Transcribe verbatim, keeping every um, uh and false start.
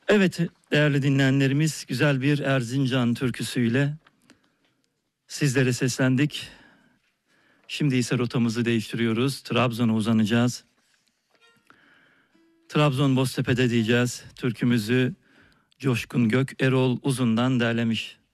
Evet değerli dinleyenlerimiz, güzel bir Erzincan türküsüyle sizlere seslendik. Şimdi ise rotamızı değiştiriyoruz. Trabzon'a uzanacağız. Trabzon Boztepe'de diyeceğiz. Türkümüzü Coşkun Gök Erol Uzun'dan derlemiş.